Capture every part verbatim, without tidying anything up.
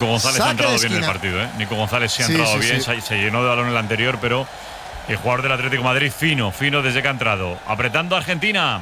González Saque ha entrado de bien en el esquina. partido, ¿eh? Nico González sí ha Sí, entrado sí, bien, sí. Se, se llenó de balón en el anterior, pero el jugador del Atlético de Madrid fino, fino desde que ha entrado. Apretando a Argentina.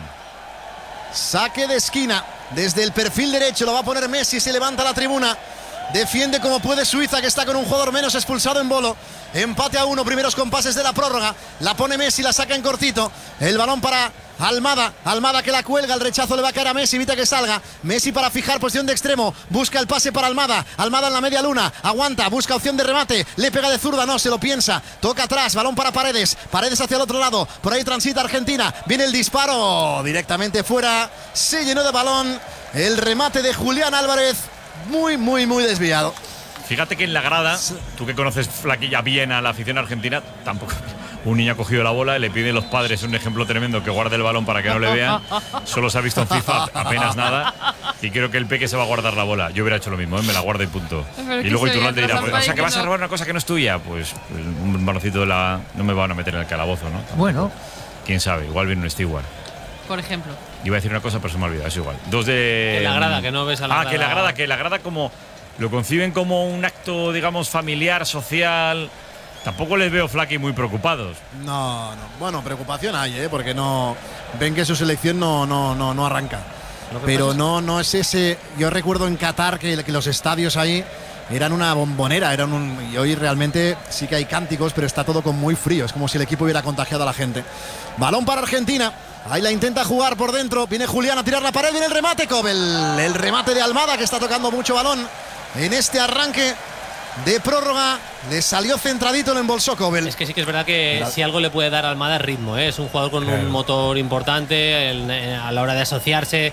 Saque de esquina. Desde el perfil derecho lo va a poner Messi, se levanta la tribuna. Defiende como puede Suiza, que está con un jugador menos, expulsado en Bolo. Empate a uno, primeros compases de la prórroga. La pone Messi, la saca en cortito. El balón para Almada. Almada que la cuelga, el rechazo le va a caer a Messi, evita que salga. Messi para fijar posición de extremo. Busca el pase para Almada. Almada en la media luna. Aguanta, busca opción de remate. Le pega de zurda, no, se lo piensa. Toca atrás, balón para Paredes. Paredes hacia el otro lado. Por ahí transita Argentina. Viene el disparo. Directamente fuera. Se llenó de balón. El remate de Julián Álvarez. Muy, muy, muy desviado. Fíjate que en la grada, tú que conoces flaquilla bien a la afición argentina, tampoco. Un niño ha cogido la bola, le piden los padres un ejemplo tremendo que guarde el balón para que no le vean. Solo se ha visto en FIFA apenas nada. Y creo que el Peque se va a guardar la bola. Yo hubiera hecho lo mismo, ¿eh? Me la guardo y punto. Pero y luego Iturralde dirá, pues, o sea, que vas a robar una cosa que no es tuya. Pues un baloncito de la. No me van a meter en el calabozo, ¿no? Bueno. Quién sabe, igual viene un steward. Por ejemplo. Iba a decir una cosa, pero se me ha olvidado, es igual. Dos de. En la grada, que no ves a la Ah, grada. que la grada, que la grada como. Lo conciben como un acto, digamos, familiar, social. Tampoco les veo Flaky muy preocupados. No, no. Bueno, preocupación hay, ¿eh? Porque no ven que su selección no, no, no, no arranca. Pero no, no es ese. Yo recuerdo en Qatar que, que los estadios ahí eran una bombonera, eran un. Y hoy realmente sí que hay cánticos, pero está todo con muy frío. Es como si el equipo hubiera contagiado a la gente. Balón para Argentina. Ahí la intenta jugar por dentro. Viene Julián a tirar la pared. Viene el remate, Kobel. El remate de Almada, que está tocando mucho balón en este arranque de prórroga. Le salió centradito, lo embolsó Kobel. Es que sí que es verdad que si algo le puede dar a Almada es ritmo, ¿eh? Es un jugador con claro. un motor importante el, eh, a la hora de asociarse,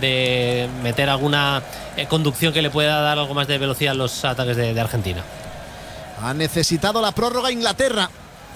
de meter alguna eh, conducción que le pueda dar algo más de velocidad a los ataques de, de Argentina. Ha necesitado la prórroga Inglaterra.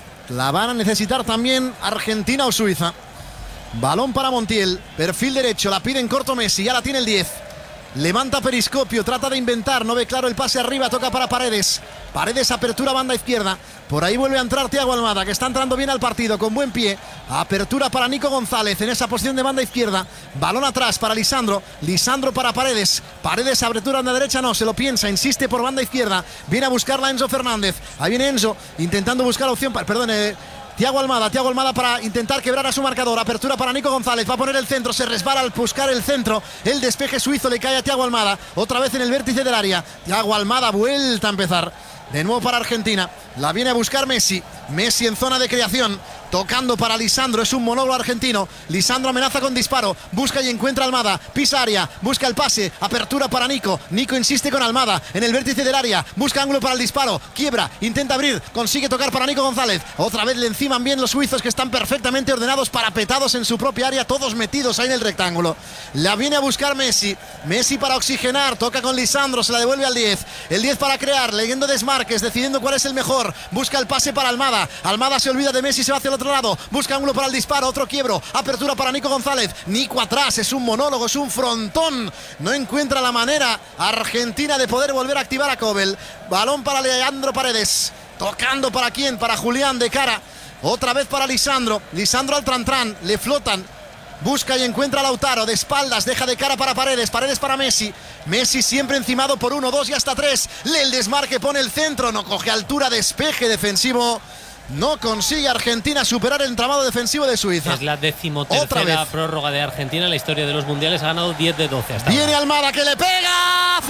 La van a necesitar también Argentina o Suiza. Balón para Montiel, perfil derecho, la pide en corto Messi, ya la tiene el diez. Levanta periscopio, trata de inventar, no ve claro el pase arriba, toca para Paredes. Paredes, apertura banda izquierda. Por ahí vuelve a entrar Thiago Almada, que está entrando bien al partido, con buen pie. Apertura para Nico González en esa posición de banda izquierda. Balón atrás para Lisandro. Lisandro para Paredes. Paredes, apertura en la derecha, no, se lo piensa, insiste por banda izquierda. Viene a buscarla Enzo Fernández. Ahí viene Enzo, intentando buscar opción, para, perdón, eh, Thiago Almada, Thiago Almada para intentar quebrar a su marcador. Apertura para Nico González, va a poner el centro, se resbala al buscar el centro. El despeje suizo le cae a Thiago Almada. Otra vez en el vértice del área. Thiago Almada, vuelta a empezar. De nuevo para Argentina. La viene a buscar Messi. Messi en zona de creación. Tocando para Lisandro. Es un monólogo argentino. Lisandro amenaza con disparo. Busca y encuentra a Almada. Pisa área. Busca el pase. Apertura para Nico. Nico insiste con Almada. En el vértice del área. Busca ángulo para el disparo. Quiebra. Intenta abrir. Consigue tocar para Nico González. Otra vez le enciman bien los suizos, que están perfectamente ordenados, parapetados en su propia área. Todos metidos ahí en el rectángulo. La viene a buscar Messi. Messi para oxigenar. Toca con Lisandro. Se la devuelve al diez. El diez para crear. Leyendo desmarques. Decidiendo cuál es el mejor. Busca el pase para Almada. Almada se olvida de Messi. Se va hacia el otro lado. Busca ángulo para el disparo. Otro quiebro. Apertura para Nico González. Nico atrás. Es un monólogo. Es un frontón. No encuentra la manera Argentina de poder volver a activar a Kobel. Balón para Leandro Paredes. Tocando para quién. Para Julián de cara. Otra vez para Lisandro. Lisandro al Trantrán. Le flotan. Busca y encuentra a Lautaro, de espaldas, deja de cara para Paredes, Paredes para Messi. Messi siempre encimado por uno, dos y hasta tres. Le el desmarque, pone el centro, no coge altura, despeje defensivo. No consigue Argentina superar el entramado defensivo de Suiza. Es la decimotercera prórroga de Argentina en la historia de los mundiales. Ha ganado diez de doce hasta Viene ahora. Almada, que le pega.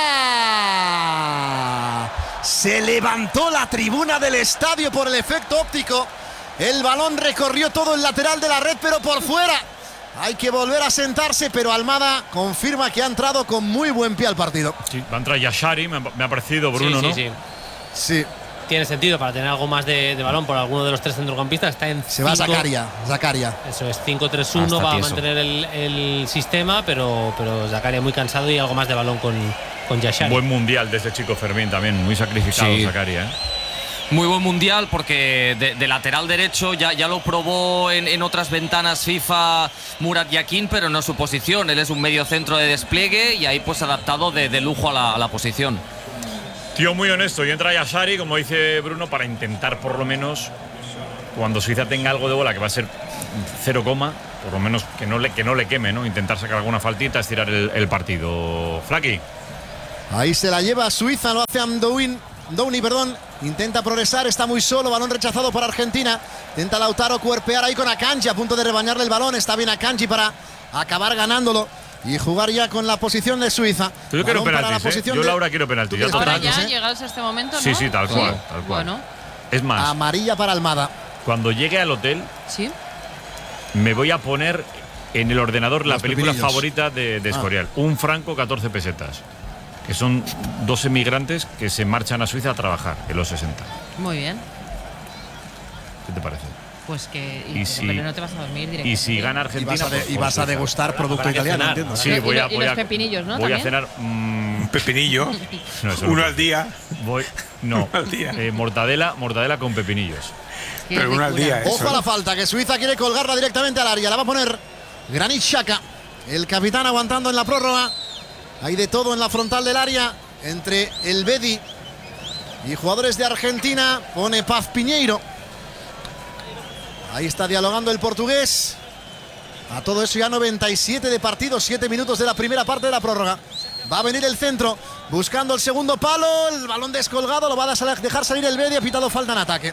¡Fuera! Se levantó la tribuna del estadio por el efecto óptico. El balón recorrió todo el lateral de la red, pero por fuera. Hay que volver a sentarse, pero Almada confirma que ha entrado con muy buen pie al partido. Sí, va a entrar Yashari, me, me ha parecido, Bruno, sí, ¿no? Sí, sí. Sí. Tiene sentido para tener algo más de, de balón por alguno de los tres centrocampistas. Está en Se va Zakaria, Zakaria. Eso es, cinco tres uno, va a mantener el, el sistema, pero, pero Zakaria muy cansado y algo más de balón con, con Yashari. Buen mundial de este chico Fermín también, muy sacrificado Sí. Zakaria, ¿eh? Muy buen mundial porque de, de lateral derecho ya, ya lo probó en, en otras ventanas FIFA Murat Yakin, pero no su posición. Él es un medio centro de despliegue y ahí pues adaptado de, de lujo a la, a la posición. Tío muy honesto, y entra Yashari, como dice Bruno, para intentar por lo menos, cuando Suiza tenga algo de bola, que va a ser cero coma, por lo menos que no le, que no le queme, ¿no? Intentar sacar alguna faltita, estirar el, el partido. Flaky. Ahí se la lleva Suiza, lo hace Amdouni, Downey, perdón. Intenta progresar, está muy solo, balón rechazado por Argentina. Intenta Lautaro cuerpear ahí con Akanji, a punto de rebañarle el balón. Está bien Akanji para acabar ganándolo y jugar ya con la posición de Suiza. Yo quiero penaltis, ¿eh? Yo, de... Laura, quiero penaltis. Ya Ahora total, ya, ¿eh? llegados a este momento, ¿no? Sí, sí, tal cual, Sí. tal cual. Bueno. Es más, amarilla para Almada. Cuando llegue al hotel, Sí. me voy a poner en el ordenador la Los película pepinillos. favorita de, de Ah. Escorial. Un franco, catorce pesetas. Que son dos emigrantes que se marchan a Suiza a trabajar en los sesenta. Muy bien. ¿Qué te parece? Pues que. Y pero, si- pero no te vas a dormir directamente. Y si gana Y Argentina. vas a, de- pues, y pues vas a Suiza. degustar producto habrá que italiano, cenar, entiendo. habrá Sí, Y voy lo- a, y voy los a, pepinillos, ¿no? voy a También. cenar. mm, Un pepinillo, no, eso uno no. al día. Voy, no, al día. eh, mortadela, mortadela con pepinillos. Qué Pero uno al ricura. día, ¿eh? Ojo Eso. a la falta, que Suiza quiere colgarla directamente al área. La va a poner Granit Xhaka, el capitán aguantando en la prórroga. Hay de todo en la frontal del área entre el Bedi y jugadores de Argentina. Pone Paz Piñeiro. Ahí está dialogando el portugués. A todo eso ya noventa y siete de partido, siete minutos de la primera parte de la prórroga. Va a venir el centro, buscando el segundo palo. El balón descolgado, lo va a dejar salir el Bedi. Ha pitado falta en ataque.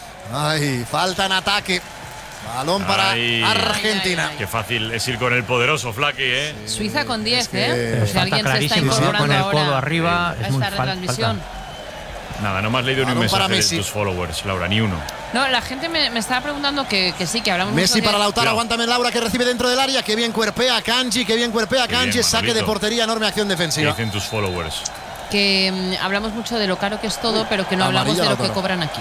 Ay, falta en ataque. Balón para Ay. Argentina. Ay, ay, ay. Qué fácil es ir con el poderoso Flaky, ¿eh? Suiza con diez, es que- ¿eh? Pero Si falta alguien se está clarísimo, ¿no? incorporando Con el ahora codo arriba, a es muy esta fal- retransmisión. Nada, no me has leído ni un Balón para mensaje de Messi. tus followers, Laura, ni uno. No, la gente me, me estaba preguntando que, que sí, que hablamos Messi mucho de- para Lautaro, Cuidado. aguántame Laura, que recibe dentro del área. Qué bien cuerpea Kanji, qué bien cuerpea Qué bien, Kanji. Saque de Manolito. portería, enorme acción ¿Qué defensiva. dicen tus followers? que mm, hablamos mucho de lo caro que es todo, pero que no Amarilla hablamos de lo Lautaro. que cobran aquí,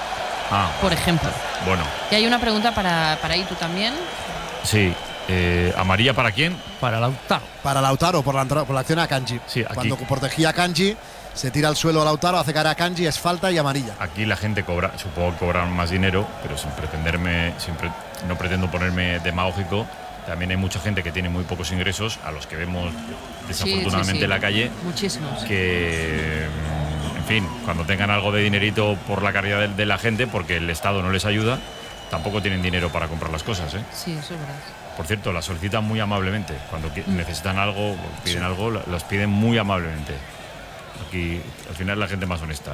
Ah, por ejemplo. bueno, Y hay una pregunta para, para Itu también. sí. Eh, ¿Amarilla para quién? Para Lautaro. Para Lautaro, por la, entra- por la acción a Kanji. Sí, aquí. Cuando protegía a Kanji, se tira al suelo a Lautaro, hace caer a Kanji, es falta y amarilla. Aquí la gente cobra, supongo que cobran más dinero, pero sin pretenderme, sin pre- no pretendo ponerme demagógico. También hay mucha gente que tiene muy pocos ingresos, a los que vemos desafortunadamente Sí, sí, sí. en la calle, Muchísimos. que, mm, en fin, cuando tengan algo de dinerito por la caridad de, de la gente, porque el Estado no les ayuda, tampoco tienen dinero para comprar las cosas, ¿eh? Sí, eso es verdad. Por cierto, las solicitan muy amablemente. Cuando qui- necesitan algo, piden algo, la- las piden muy amablemente. Aquí, al final, es la gente más honesta.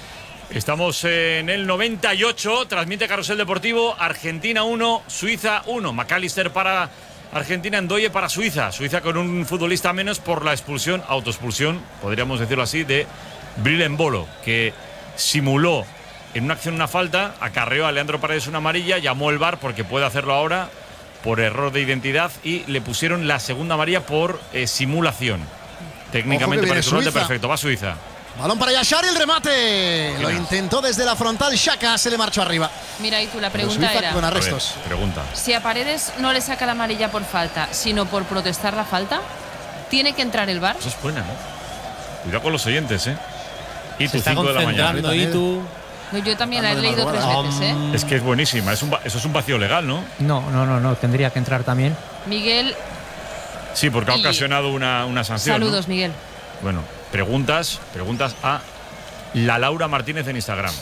Estamos en el noventa y ocho, transmite Carrusel Deportivo, Argentina uno, Suiza uno. McAllister para Argentina, Ndoye para Suiza. Suiza con un futbolista menos por la expulsión, autoexpulsión, podríamos decirlo así, de Bril Embolo, que simuló en una acción una falta, acarreó a Leandro Paredes una amarilla, llamó el V A R porque puede hacerlo ahora por error de identidad y le pusieron la segunda amarilla por eh, simulación. Técnicamente Ojo que parece un viene norte Suiza. perfecto, va Suiza. Balón para Yashari, el remate. Lo intentó desde la frontal, Xhaka se le marchó arriba. Mira, Itu, la Pero pregunta Suiza era: con A ver, arrestos. pregunta. si a Paredes no le saca la amarilla por falta, sino por protestar la falta, ¿tiene que entrar el V A R? Eso es buena, ¿no? Cuidado con los oyentes, ¿eh? Y Se tu está cinco de la mañana. concentrando Itu. No, yo también la he Dando de leído tres madrugada. veces, ¿eh? Um, Es que es buenísima, es un va- eso es un vacío legal, ¿no? No, no, no, no, tendría que entrar también. Miguel, Sí, porque ha Y- ocasionado una, una sanción. ¿no? saludos, Miguel. Bueno, preguntas, preguntas a la Laura Martínez en Instagram.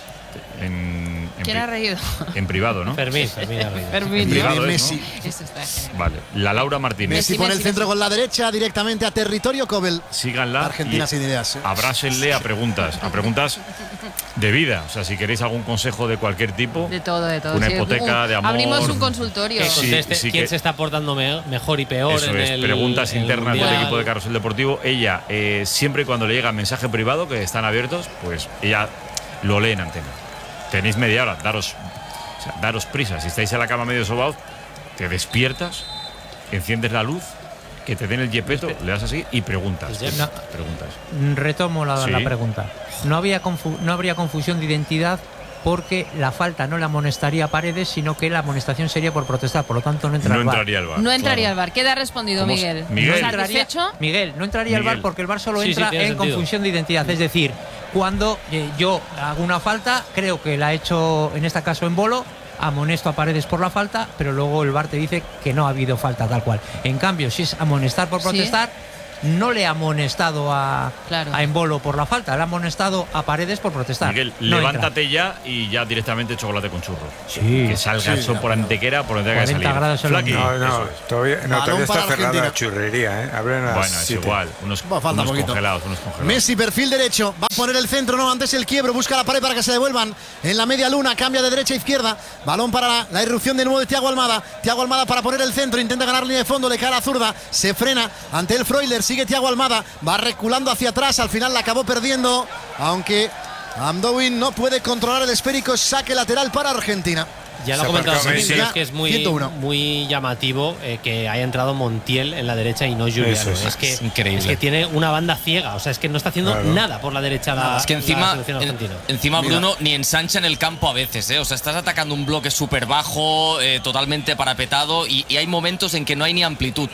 En, en, ¿Quién pri- ha reído? en privado, ¿no? Fermín, Fermín ha reído. Fermín. En privado Viene es, ¿no? Messi. Eso está genial. Vale, la Laura Martínez. Messi Messi, pone el Messi, centro Messi. con la derecha directamente a territorio Cobel. Síganla. Argentina y sin ideas, ¿eh? Abrásenle a preguntas, a preguntas de vida. O sea, si queréis algún consejo de cualquier tipo, De todo, de todo. Una sí. hipoteca Uh, de amor. Abrimos un consultorio. Que Sí, conteste sí quién que- se está portando me- mejor y peor eso en es, el preguntas en el internas del Mundial. equipo de Carrusel Deportivo. Ella, eh, siempre y cuando le llega mensaje privado, que están abiertos, pues ella lo lee en antena. Tenéis media hora, daros, o sea, daros prisa. Si estáis en la cama medio sobaos, te despiertas, enciendes la luz, que te den el yepeto, le das así y preguntas. Pues ya- Preguntas. Mm, Retomo la, Sí. la pregunta. No, había confu- no habría confusión de identidad porque la falta no la amonestaría a Paredes, sino que la amonestación sería por protestar. Por lo tanto, no entra No al V A R. entraría al V A R. No entraría al V A R. Queda respondido, ¿Cómo? Miguel. Miguel. No entraría- ¿Satisfecho? Miguel, no entraría al V A R Miguel. porque el V A R solo Sí, sí, entra tiene en sentido. confusión de identidad. Es decir, cuando eh, yo hago una falta, creo que la ha hecho en este caso Embolo, amonesto a Paredes por la falta, pero luego el V A R te dice que no ha habido falta tal cual. En cambio, si es amonestar por Sí. protestar, no le ha amonestado a, Claro. a Embolo por la falta, le ha amonestado a Paredes por protestar. Miguel, No levántate entra. ya y ya directamente chocolate con churros. Sí. Que salga el sol por antequera, por donde tenga que cuarenta salir. grados en Flaqui, Londres. No, no, eso es. todavía, no, Balón todavía está para cerrada Argentina. la churrería, ¿eh? Abren a las Bueno, es siete. igual. Unos, Va, falta unos poquito. congelados, unos congelados. Messi, perfil derecho, va a poner el centro, no, antes el quiebro, busca la pared para que se devuelvan en la media luna, cambia de derecha a izquierda, balón para la, la irrupción de nuevo de Thiago Almada, Thiago Almada para poner el centro, intenta ganar línea de fondo, le cae a la zurda, se frena ante el Freuler, sigue Thiago Almada, va reculando hacia atrás, al final la acabó perdiendo, aunque Amdoin no puede controlar el esférico, saque lateral para Argentina. Ya lo Se ha comentado aparcado Messi, Messi. es que es muy, ciento uno. muy llamativo eh, que haya entrado Montiel en la derecha y no Juliano. Eso es, es. que, Es increíble. es que tiene una banda ciega, o sea, es que no está haciendo Claro. nada por la derecha la, Es que la encima, selección en- argentina. encima Mira. Bruno ni ensancha en el campo a veces, ¿eh? O sea, estás atacando un bloque súper bajo, eh, totalmente parapetado y, y hay momentos en que no hay ni amplitud.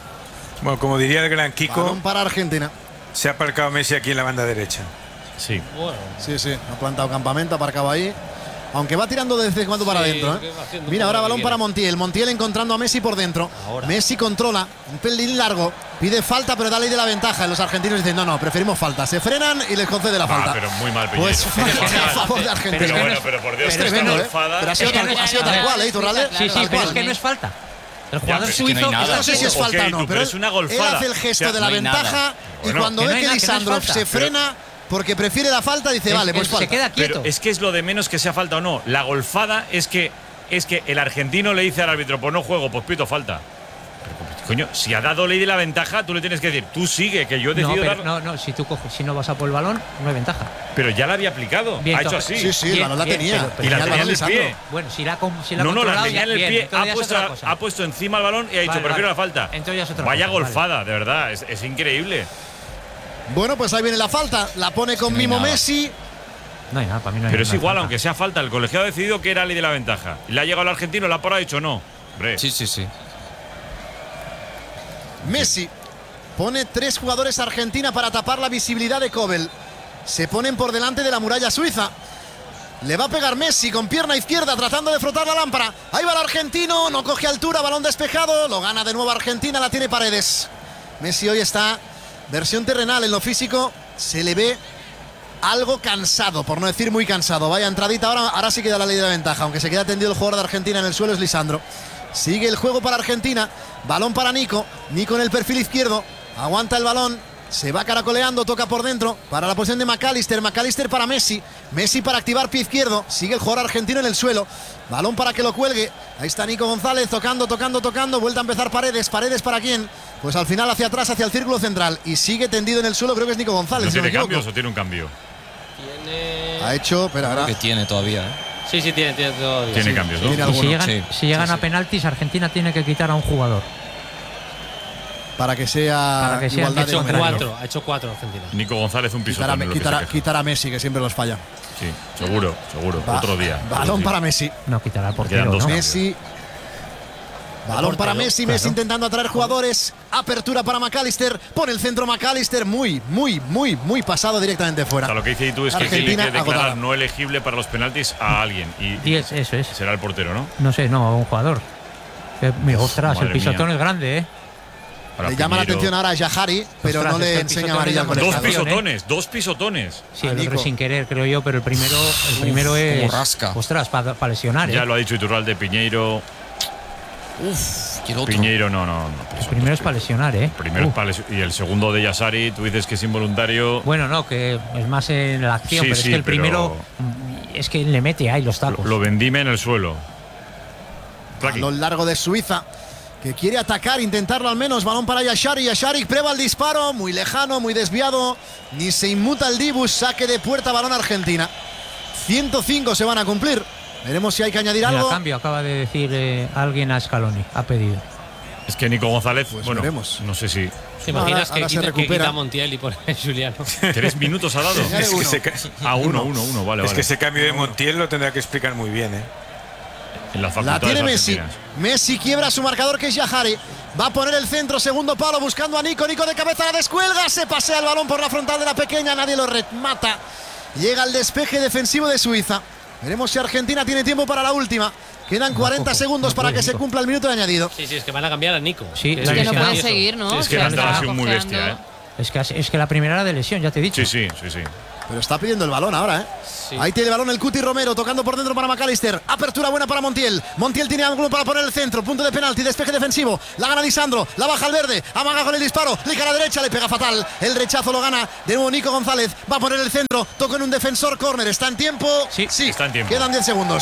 Bueno, como diría el gran Kiko, Balón para Argentina. se ha aparcado Messi aquí en la banda derecha. Sí. Bueno, Sí, sí, ha plantado campamento, ha aparcado ahí. Aunque va tirando desde cuando para Sí, adentro. que ¿eh? va haciendo Mira, todo ahora lo que balón quiere. para Montiel. Montiel encontrando a Messi por dentro. Ahora. Messi controla, un pelín largo. Pide falta, pero da ley de la ventaja. Y los argentinos dicen, no, no, preferimos falta. Se frenan y les concede la Ah, falta. pero muy mal, Pues Piñero. falta a favor de Pero Argentina. es que Pero no bueno, es- pero por Dios, Es esta tremendo, ¿eh? golfada. Pero ha sido Es que tal, no es- ha sido tal cual, ¿eh, Iturralde? Claro, Sí, sí, tal pero cual. es que no es falta. El Ya, jugador pero es que no hay suizo nada. está No sé si es Ok, falta o tú, no, pero pero es una él golfada. hace el gesto O sea, de la no hay ventaja nada. y Bueno, cuando que no ve hay que nada, que no es Lisandrov falta. se frena porque prefiere la falta, dice, Es- vale, pues es- falta. se queda quieto. Pero es que es lo de menos que sea falta o no. La golfada es que es que el argentino le dice al árbitro, pues no juego, pues pito falta. Pero, coño, si ha dado ley de la ventaja, tú le tienes que decir, tú sigue, que yo he No, decidido pero dar. no, no, si tú coges, si no vas a por el balón, no hay ventaja. Pero ya la había aplicado. Bien, ha hecho entonces- así. Sí, sí, el Bien, balón la bien, tenía. pero- Y la el tenía balón en el Lisandro. pie. Bueno, si la, ha com- si la ha No, no, la controlado, tenía ya- en el bien, pie, entonces ha ya es puesto, otra cosa. ha puesto encima el balón y ha dicho, Vale, prefiero vale. la falta. Entonces ya es otra Vaya cosa, vale. golfada, de verdad, es, es increíble. Bueno, pues ahí viene la falta. La pone con no hay Mimo nada. Messi. No hay nada, para mí no hay Pero es no hay igual, falta. aunque sea falta, el colegiado ha decidido que era ley de la ventaja. Le ha llegado el argentino, la ha parado y ha dicho no. Hombre, Sí, sí, sí. Messi pone tres jugadores Argentina para tapar la visibilidad de Kobel. Se ponen por delante de la muralla suiza. Le va a pegar Messi con pierna izquierda tratando de frotar la lámpara. Ahí va el argentino, no coge altura, balón despejado. Lo gana de nuevo Argentina, la tiene Paredes. Messi hoy está versión terrenal, en lo físico se le ve algo cansado, por no decir muy cansado. Vaya entradita, ahora, ahora sí queda la ley de la ventaja. Aunque se queda tendido el jugador de Argentina en el suelo es Lisandro. Sigue el juego para Argentina. Balón para Nico. Nico en el perfil izquierdo. Aguanta el balón. Se va caracoleando, toca por dentro. Para la posición de McAllister. McAllister para Messi. Messi para activar pie izquierdo. Sigue el jugador argentino en el suelo. Balón para que lo cuelgue. Ahí está Nico González tocando, tocando, tocando. Vuelta a empezar Paredes. ¿Paredes para quién? Pues al final hacia atrás, hacia el círculo central. Y sigue tendido en el suelo. Creo que es Nico González. ¿no si no me tiene equivoco. cambios o tiene un cambio? Tiene... Ha hecho. Espera, ahora. Que tiene todavía, ¿eh? Sí, sí, tiene, tiene todavía. Tiene sí. cambios, ¿no? Tiene Y alguno. si llegan, Sí, si llegan sí, a sí. penaltis, Argentina tiene que quitar a un jugador. Para que sea, Para que sea igualdad Ha de hecho números. cuatro, ha hecho cuatro Argentina. Nico González un piso. Quitar a, quitar a- quitar a Messi, que siempre los falla. Sí, seguro, seguro. Va- Otro día. Balón Sí. para Messi. No quitará al portero, Quedan dos ¿no? cambios. Messi. Balón para portero, Messi. claro. Messi intentando atraer jugadores. Apertura para McAllister. Pone el centro McAllister. Muy, muy, muy, muy pasado directamente O fuera. sea, lo que dice tú es que tiene Argentina que declarar agotada. no elegible para los penaltis a alguien. Y Y es- eso es. será el portero, ¿no? No sé, no, a un jugador. Eh, mira, ostras, Madre el pisotón mía. es grande, ¿eh? Para Le llama la Piñero. atención ahora a Yahari, pero Ostras, no es que le el enseña pisotón amarilla al le da Dos Dos colegiado. pisotones, dos pisotones. Sí, A el otro Nico. sin querer, creo yo, pero el primero, el primero es. como rasca. Ostras, para lesionar, ¿eh? Ya lo ha dicho Iturralde, Piñeiro. Uf, quiero otro. Piñeiro, no, no. no El primero es para lesionar, ¿eh? Primero Uh. es para les- y el segundo de Yasari, tú dices que es involuntario. Bueno, no, que es más en la acción, Sí, pero sí, es que el pero- primero mm, es que le mete ahí los lo, tacos. lo vendime en el suelo. A Flaqui. lo largo de Suiza, que quiere atacar, intentarlo al menos. Balón para Yashari. Yashari prueba el disparo. Muy lejano, muy desviado. Ni se inmuta el Dibus. Saque de puerta, balón Argentina. ciento cinco se van a cumplir. Veremos si hay que añadir Mira, algo. cambio, acaba de decir eh, alguien a Scaloni, ha pedido. Es que Nico González, Pues bueno, veremos. no sé si. ¿Te imaginas Ahora- que, ahora se quita, que recupera. quita a Montiel y pone a Juliano? ¿Tres minutos ha dado? Añade Es que, uno. ese, ca- Ah, uno, uno, uno, vale, es vale. que ese cambio de Montiel lo tendrá que explicar muy bien, ¿eh? En las La facultades tiene Messi. argentinas. Messi quiebra su marcador, que es Yahari. Va a poner el centro, segundo palo, buscando a Nico. Nico de cabeza la descuelga. Se pasea el balón por la frontal de la pequeña. Nadie lo remata. Llega el despeje defensivo de Suiza. Veremos si Argentina tiene tiempo para la última. Quedan cuarenta poco, segundos no para puede, que se Nico. cumpla el minuto de añadido. Sí, sí, es que van a cambiar a Nico. Sí, Que es Que es no sí, puede sí. seguir, ¿no? Sí, es O que sea, la entrada ha está sido muy cojeando. bestia, ¿eh? Es que, es que la primera era de lesión, ya te he dicho. Sí, sí, sí, sí. Pero está pidiendo el balón ahora, ¿eh? Sí. Ahí tiene el balón el Cuti Romero, tocando por dentro para McAllister. Apertura buena para Montiel. Montiel tiene ángulo para poner el centro. Punto de penalti, despeje defensivo. La gana Lisandro, la baja al verde. Amaga con el disparo. Le cae a la derecha, le pega fatal. El rechazo lo gana de nuevo Nico González. Va a poner el centro. Toca en un defensor, córner. ¿Está en tiempo? Sí, está en tiempo. Quedan diez segundos.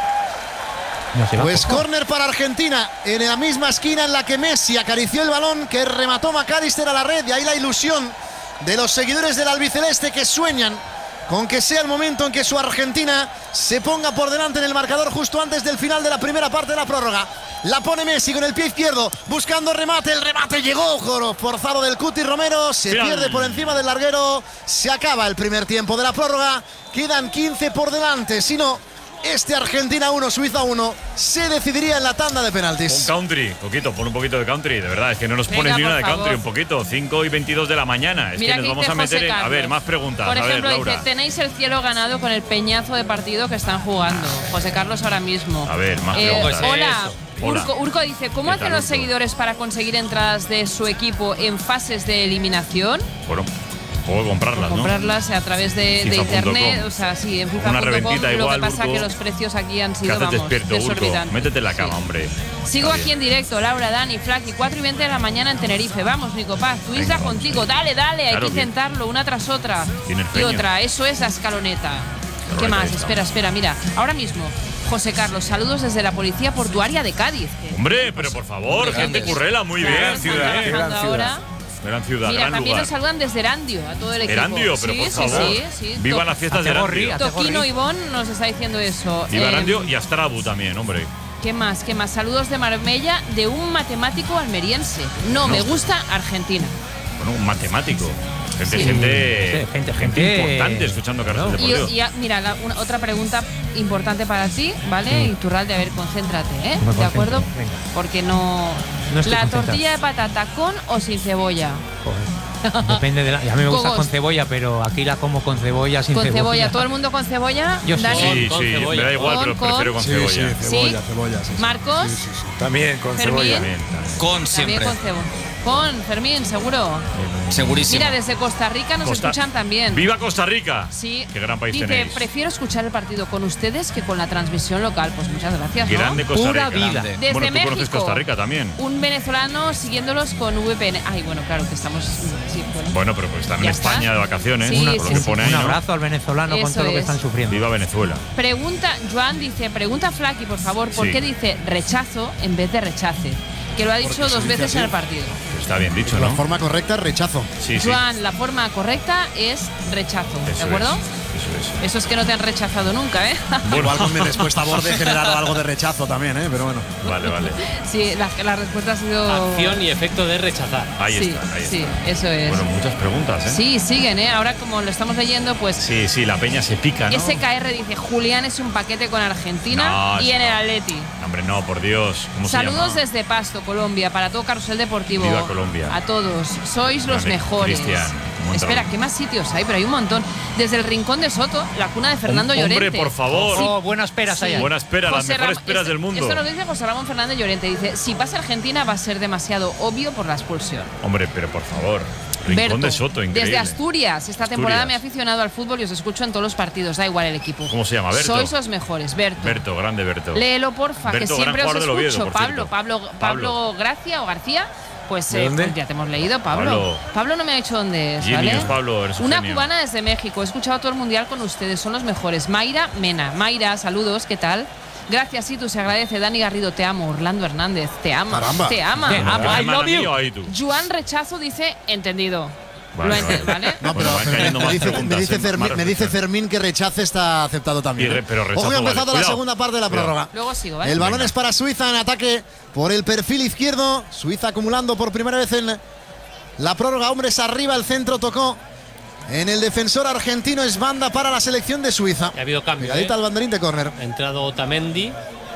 No se va Pues poco. córner para Argentina, en la misma esquina en la que Messi acarició el balón que remató McAllister a la red. Y ahí la ilusión de los seguidores del albiceleste que sueñan con que sea el momento en que su Argentina se ponga por delante en el marcador justo antes del final de la primera parte de la prórroga. La pone Messi con el pie izquierdo, buscando remate. El remate llegó, joro, forzado del Cuti Romero. Se Final. pierde por encima del larguero. Se acaba el primer tiempo de la prórroga. Quedan quince por delante. Si no, este Argentina uno, Suiza uno se decidiría en la tanda de Pon penaltis. country, poquito, pon un poquito de country, de verdad, es que no nos Venga, pones ni por una de country, favor. un poquito, cinco y veintidós de la mañana, es Mira que nos que vamos dice a meter José en, a ver, Carlos. más preguntas, Por a ver, ejemplo, Laura. dice, tenéis el cielo ganado con el peñazo de partido que están jugando. José Carlos ahora mismo. A ver, más Eh, preguntas. hola. Eso. Hola. Urco, Urco dice, ¿cómo ¿Qué hacen tal, los Urco? seguidores para conseguir entradas de su equipo en fases de eliminación? Bueno, puedo comprarlas, ¿no? Comprarlas a través de, de FIFA punto com. internet, o sea, sí, en FIFA Una punto com. reventita Lo igual, que pasa Urco. que los precios aquí han ¿Qué sido, haces vamos, despierto, Urco? desorbitantes. Métete en la cama, Sí. hombre. Sigo Está aquí bien. en directo, Laura, Dani, Flaky, cuatro y veinte de la mañana en Tenerife. Vamos, Nico Paz, tu isla vamos, contigo. Dale, dale, hay Claro que que- intentarlo, una tras otra. Tiene Y empeño. otra, eso es la escaloneta. Pero ¿Qué ahí más? está. Espera, espera, mira. Ahora mismo, José Carlos, saludos desde la Policía Portuaria de Cádiz. que- Hombre, pero por favor, gente currela, muy Claro, bien, están ciudad, trabajando eh. gran ciudad. ahora. Gran ciudad, Mira, gran también lugar. nos saludan desde Erandio, a todo el equipo. Erandio, pero sí, por sí, favor. sí, sí. Viva To- las fiestas de Hace Erandio. gorri, hace Toquino gorri. Ivón nos está diciendo eso. Viva Eh, Erandio y Astrabu también, hombre. ¿Qué más? ¿Qué más? Saludos de Marbella de un matemático almeriense. No, me gusta Argentina. Bueno, un matemático. Gente, Sí. gente, Sí, gente- gente- importante escuchando Carlos Claro. Y, Deportivo. y a- mira, la- una- otra pregunta importante para ti, ¿vale? Iturralde, a ver, concéntrate, ¿eh? Me ¿De concentro, acuerdo? venga. Porque no... No estoy la concentrado. tortilla de patata con o sin cebolla. Joder. Depende de la. Y a mí me gusta Cogos. con cebolla, pero aquí la como con cebolla, sin Con cebolla. cebolla. ¿Todo el mundo con cebolla? Yo sí. Dani, Sí, Con sí, cebolla. me da igual, Con- pero con- prefiero con Sí, cebolla. sí, cebolla, cebolla. sí, sí. Marcos, Sí, sí, sí. También con Fermín. cebolla. También, también. Con también siempre. con cebolla. Con Fermín, seguro. Segurísimo. Mira, desde Costa Rica nos Costa- escuchan también. ¡Viva Costa Rica! Sí. ¡Qué gran país Dice, tenéis! prefiero escuchar el partido con ustedes que con la transmisión local. Pues muchas gracias, ¿no? Grande Costa Pura Rica. vida. Grande. Desde Bueno, tú México. conoces Costa Rica también. Un venezolano siguiéndolos con V P N. Ay, bueno, claro que estamos. Sí, bueno. Bueno, pero pues están en Ya está. España de vacaciones, Sí, por sí, lo que sí. pone ahí, Un ¿no? abrazo al venezolano con Eso todo lo que es. están sufriendo. Viva Venezuela. Pregunta, Joan dice, pregunta Flaky, por favor, ¿por Sí. qué dice rechazo en vez de rechace? Que lo ha dicho Porque dos se dice veces así. en el partido. Está bien dicho, La ¿no? forma correcta es rechazo. Sí, sí. Joan, la forma correcta es rechazo, Eso ¿de acuerdo? es, eso es. Eso es que no te han rechazado nunca, ¿eh? Igual con mi respuesta a borde he generado algo de rechazo también, ¿eh? Pero bueno. Vale, vale. Sí, la, la respuesta ha sido... Acción y efecto de rechazar. Ahí sí, está, ahí sí, está. eso es. Bueno, muchas preguntas, ¿eh? Sí, siguen, ¿eh? Ahora como lo estamos leyendo, pues Sí, sí, la peña se pica, ¿no? S K R dice, Julián es un paquete con Argentina No, y eso en el no. Atleti. Hombre, no, por Dios. ¿Cómo Saludos se llama? desde Pasto, Colombia, para todo Carrusel Deportivo. Viva Colombia. A todos. Sois los Grande, mejores. Cristian, un Espera, montón. ¿qué más sitios hay? Pero hay un montón. Desde el Rincón de Soto, la cuna de Fernando Hom- hombre, Llorente. por favor. Oh, buenas peras Sí. allá. Buena espera, las José mejores Ram- esperas esto- del mundo. Esto lo dice José Ramón Fernández Llorente. Dice, si pasa Argentina va a ser demasiado obvio por la expulsión. Hombre, pero por favor. Rincón Berto, de Soto, increíble. desde Asturias, esta temporada Asturias. me he aficionado al fútbol y os escucho en todos los partidos, da igual el equipo. ¿Cómo se llama? Berto. Sois los mejores, Berto. Berto, grande Berto. Léelo, porfa, Berto, que siempre gran os jugador del Oviedo, escucho. por Pablo, cierto. Pablo, Pablo. Pablo Gracia o García. Pues, ¿De eh, dónde? pues ya te hemos leído, Pablo. Pablo. Pablo, no me ha dicho dónde es, Genius, ¿vale? Pablo, eres un Una genio. cubana desde México. He escuchado todo el mundial con ustedes, son los mejores. Mayra Mena. Mayra, saludos, ¿qué tal? Gracias, sí, tú se agradece. Dani Garrido, te amo. Orlando Hernández, te ama. Caramba. Te ama. Te ama. ama. ¿Qué I hermano love you. mío ahí tú? Juan Rechazo dice, entendido. Vale, Lo ha ente- vale. ¿vale? No, Bueno, pero van cayendo me, más dice, me, preguntas, dice ¿eh? Fermín, Más me dice reflexiones. Fermín que rechace está aceptado también. Y re- ¿eh? pero rechazo Ojo, que ha vale. empezado la Cuidado. segunda parte de la Cuidado. prórroga. Luego sigo, ¿vale? El balón Venga. es para Suiza en ataque por el perfil izquierdo. Suiza acumulando por primera vez en la prórroga. Hombres arriba, el centro tocó en el defensor argentino. Es banda para la selección de Suiza. Ha habido cambio. Pegadita ¿eh? al banderín de córner. Ha entrado Otamendi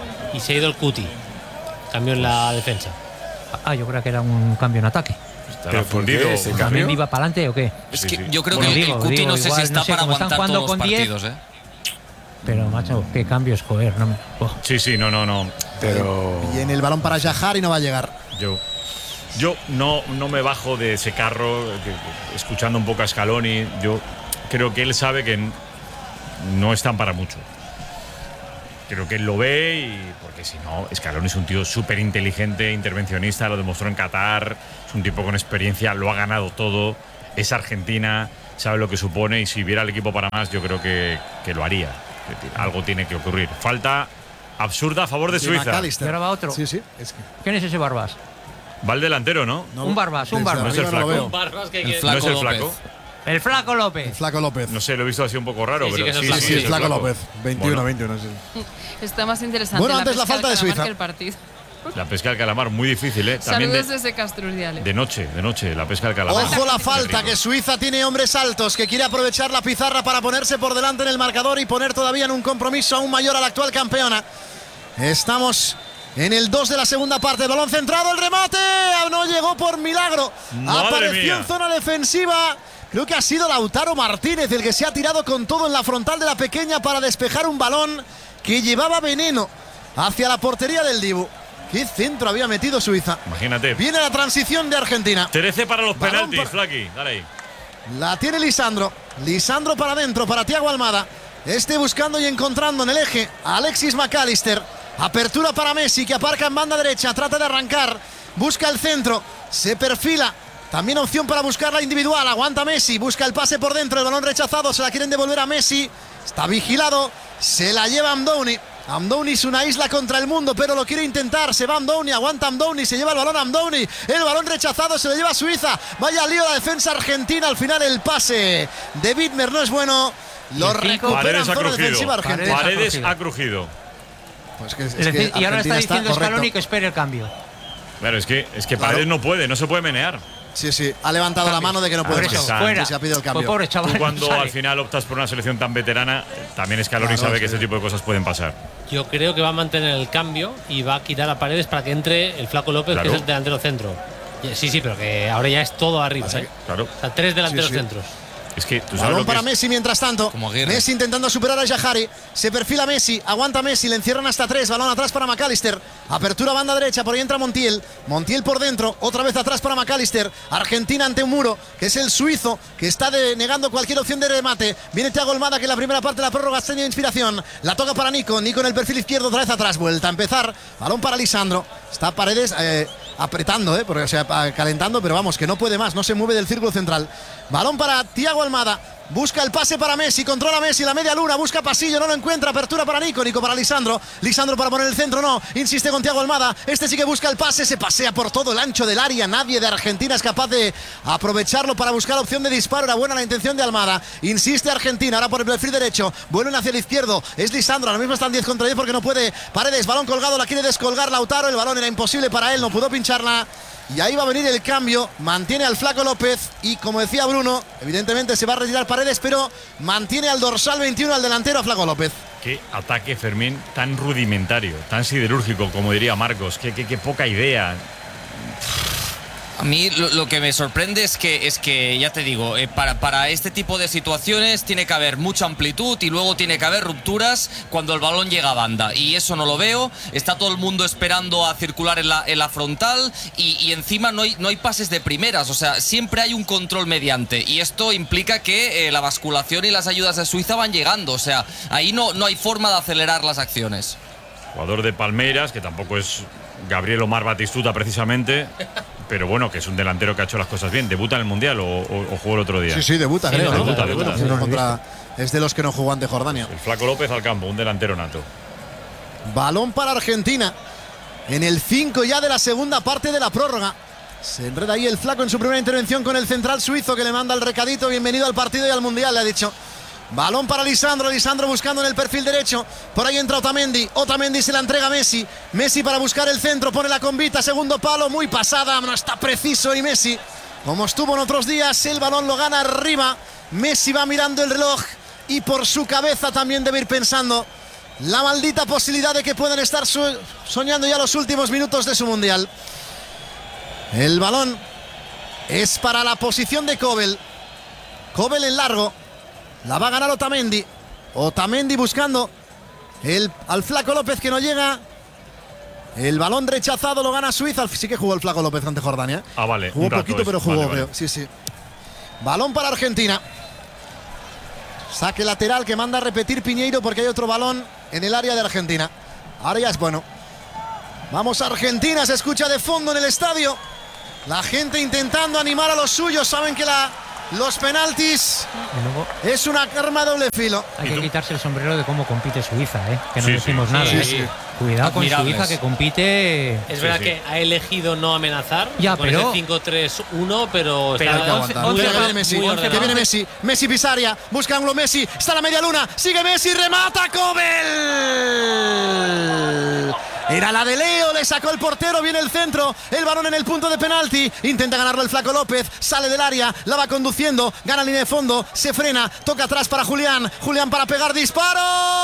y se ha ido el Cuti. Cambio en la defensa. Ah, yo creo que era un cambio en ataque. Estará ¿Pero por qué fundido. ese cambio? ¿También iba para adelante o qué? Es Sí, que sí. yo creo Bueno, que el- digo, el Cuti digo, no sé igual, si está no sé, para como están aguantar jugando todos los con diez. partidos, ¿eh? Pero, macho, qué cambios, joder. No me... oh. Sí, sí, no, no, no. Pero. Y en el balón para Yajari no va a llegar. Yo, yo no, no me bajo de ese carro, que, que, escuchando un poco a Scaloni. Yo creo que él sabe que no están para mucho. Creo que él lo ve y porque si no, Scaloni es un tío súper inteligente, intervencionista, lo demostró en Qatar, es un tipo con experiencia, lo ha ganado todo, es Argentina, sabe lo que supone y si viera el equipo para más yo creo que, que lo haría. Algo tiene que ocurrir. Falta absurda a favor de Sí, Suiza. McAllister. Y ahora va otro. Sí, sí. Es que ¿Quién es ese Barbas? Va el delantero, ¿no? no- Un Barbas, un desde Barbas. No es el arriba lo flaco. veo. Barbas que El que- flaco ¿No es el López. flaco? El Flaco López. El Flaco López. No sé, lo he visto así un poco raro, Sí, sí pero que es el sí, flaco. Sí, sí, sí, es el Flaco flaco. López. veintiuno, veintiuno. Sí. Está más interesante Bueno, antes la pesca falta del de calamar Suiza. que el partido. La pesca del calamar, muy difícil, ¿eh? También Saludos de, desde Castrurdiales. de noche, de noche, la pesca del calamar. Ojo la falta, Terrible. que Suiza tiene hombres altos, que quiere aprovechar la pizarra para ponerse por delante en el marcador y poner todavía en un compromiso aún mayor a la actual campeona. Estamos en el dos de la segunda parte. Balón centrado, el remate. No llegó por milagro. Madre Apareció mía. en zona defensiva. Creo que ha sido Lautaro Martínez el que se ha tirado con todo en la frontal de la pequeña para despejar un balón que llevaba veneno hacia la portería del Dibu. ¿Qué centro había metido Suiza? Imagínate. Viene la transición de Argentina. trece para los Balón penaltis, para- Flaki. Dale ahí. La tiene Lisandro. Lisandro para adentro, para Thiago Almada. Este buscando y encontrando en el eje a Alexis McAllister. Apertura para Messi, que aparca en banda derecha. Trata de arrancar. Busca el centro. Se perfila. También opción para buscar la individual. Aguanta Messi. Busca el pase por dentro. El balón rechazado. Se la quieren devolver a Messi. Está vigilado. Se la lleva Amdouni. Amdouni es una isla contra el mundo, pero lo quiere intentar. Se va Amdouni, aguanta Amdouni, se lleva el balón Amdouni. El balón rechazado se lo lleva a Suiza. Vaya lío la defensa argentina. Al final el pase de Widmer no es bueno. Lo recupera Paredes en ha zona crujido. defensiva argentina. Paredes ha Paredes crujido. ha crujido. Pues que- es Es decir, que y ahora Argentina está diciendo correcto. Scaloni que espere el cambio. Claro, es que, es que Claro. Paredes no puede, no se puede menear. Sí, sí, ha levantado la mano de que no puede Por eso, más. fuera. Sí, se ha pedido el cambio. Pues pobre Tú chaval. cuando sale. al final optas por una selección tan veterana, también Scaloni Claro, sabe sí. que este tipo de cosas pueden pasar. Yo creo que va a mantener el cambio y va a quitar a Paredes para que entre el Flaco López, Claro. que es el delantero centro. Sí, sí, pero que ahora ya es todo arriba. Pasa ¿eh? Claro. O sea, tres delanteros Sí, sí. centros. Es que tú sabes Balón lo que para es. Messi mientras tanto. Como Aguirre. Messi intentando superar a Yajari. Se perfila Messi. Aguanta Messi. Le encierran hasta tres. Balón atrás para McAllister. Apertura banda derecha. Por ahí entra Montiel. Montiel por dentro. Otra vez atrás para McAllister. Argentina ante un muro, que es el suizo, que está de- negando cualquier opción de remate. Viene Thiago Almada, que en la primera parte de la prórroga está de inspiración. La toca para Nico. Nico en el perfil izquierdo. Otra vez atrás. Vuelta a empezar. Balón para Lisandro. Está Paredes eh, apretando, eh, porque, o sea, calentando, pero vamos, que no puede más. No se mueve del círculo central. Balón para Thiago Almada. Busca el pase para Messi, controla Messi, la media luna, busca pasillo, no lo encuentra, apertura para Nico, Nico para Lisandro, Lisandro para poner el centro, no, insiste con Thiago Almada, este sí que busca el pase, se pasea por todo el ancho del área, nadie de Argentina es capaz de aprovecharlo para buscar la opción de disparo, era buena la intención de Almada, insiste Argentina, ahora por el perfil derecho, vuelven hacia el izquierdo, es Lisandro, ahora mismo están diez contra diez porque no puede, Paredes, balón colgado, la quiere descolgar Lautaro, el balón era imposible para él, no pudo pincharla. Y ahí va a venir el cambio, mantiene al Flaco López y como decía Bruno, evidentemente se va a retirar Paredes, pero mantiene al dorsal veintiuno, al delantero, a Flaco López. Qué ataque, Fermín, tan rudimentario, tan siderúrgico, como diría Marcos. Qué, qué, qué poca idea. A mí lo, lo que me sorprende es que, es que ya te digo, eh, para, para este tipo de situaciones tiene que haber mucha amplitud y luego tiene que haber rupturas cuando el balón llega a banda. Y eso no lo veo. Está todo el mundo esperando a circular en la, en la frontal y, y encima no hay, no hay pases de primeras. O sea, siempre hay un control mediante. Y esto implica que eh, la basculación y las ayudas de Suiza van llegando. O sea, ahí no, no hay forma de acelerar las acciones. Jugador de Palmeiras, que tampoco es Gabriel Omar Batistuta precisamente, pero bueno, que es un delantero que ha hecho las cosas bien. ¿Debuta en el Mundial o, o- o jugó el otro día? Sí, sí, debuta, Sí, creo. ¿no? debuta, debuta. Sí, contra- es de los que no jugó ante Jordania. El Flaco López al campo, un delantero nato. Balón para Argentina. En el cinco ya de la segunda parte de la prórroga. Se enreda ahí el Flaco en su primera intervención con el central suizo, que le manda el recadito. Bienvenido al partido y al Mundial, le ha dicho. Balón para Lisandro, Lisandro buscando en el perfil derecho. Por ahí entra Otamendi, Otamendi se la entrega a Messi. Messi para buscar el centro, pone la convita, segundo palo, muy pasada, no está preciso y Messi, como estuvo en otros días, el balón lo gana arriba. Messi va mirando el reloj y por su cabeza también debe ir pensando la maldita posibilidad de que puedan estar so- soñando ya los últimos minutos de su Mundial. El balón es para la posición de Kobel. Kobel en largo. La va a ganar Otamendi. Otamendi buscando el, al Flaco López, que no llega. El balón rechazado lo gana Suiza. Sí que jugó el Flaco López ante Jordania. Ah, vale. Jugó un rato poquito, es. pero jugó, Vale, vale. creo. Sí, sí. Balón para Argentina. Saque lateral que manda a repetir Piñeiro porque hay otro balón en el área de Argentina. Ahora ya es bueno. Vamos a Argentina, se escucha de fondo en el estadio. La gente intentando animar a los suyos. Saben que la, los penaltis luego es una arma de doble filo. hay que quitarse el sombrero de cómo compite Suiza, ¿eh? Que no Sí, decimos sí, nada. sí, ¿eh? sí. Cuidado con Admirables. Suiza, que compite. Es Sí, verdad sí. que ha elegido no amenazar Ya, con pero- ese cinco tres uno, pero, Pero está hay que Aguantar. muy Mira que ordenado, viene Messi, muy que ordenado. viene Messi, Messi Pisaria, busca ángulo Messi, está a la media luna, sigue Messi, remata Kobel. Era la de Leo, le sacó el portero, viene el centro, el balón en el punto de penalti, intenta ganarlo el Flaco López, sale del área, la va conduciendo, gana línea de fondo, se frena, toca atrás para Julián, Julián para pegar disparo.